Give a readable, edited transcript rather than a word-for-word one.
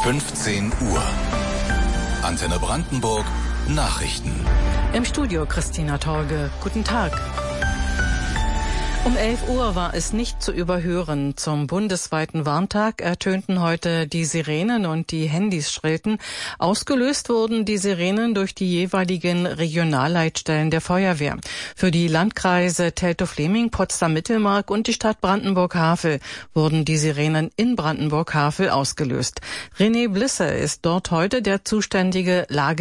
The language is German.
15 Uhr. Antenne Brandenburg Nachrichten. Im Studio Christina Torge. Guten Tag. Um 11 Uhr war es nicht zu überhören. Zum bundesweiten Warntag ertönten heute die Sirenen und die Handys schrillten. Ausgelöst wurden die Sirenen durch die jeweiligen Regionalleitstellen der Feuerwehr. Für die Landkreise Teltow-Fläming, Potsdam-Mittelmark und die Stadt Brandenburg-Havel wurden die Sirenen in Brandenburg-Havel ausgelöst. René Blisse ist dort heute der zuständige